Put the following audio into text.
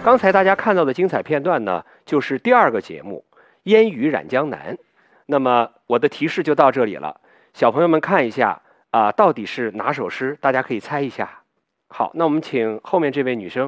刚才大家看到的精彩片段呢，就是第二个节目《烟雨染江南》。那么我的提示就到这里了，小朋友们看一下到底是哪首诗？大家可以猜一下。好，那我们请后面这位女生。